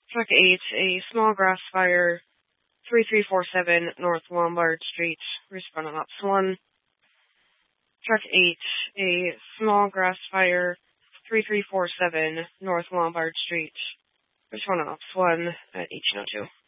Truck 8, a small grass fire, 3347 North Lombard Street, respond on Ops 1. Truck 8, a small grass fire, 3347 North Lombard Street, respond on Ops 1 at 1802.